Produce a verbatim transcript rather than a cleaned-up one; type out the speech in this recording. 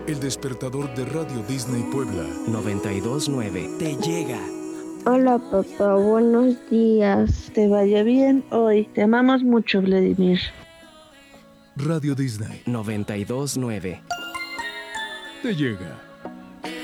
El despertador de Radio Disney Puebla noventa y dos nueve te llega. Hola papá, buenos días. Te vaya bien hoy. Te amamos mucho, Vladimir. Radio Disney noventa y dos nueve te llega.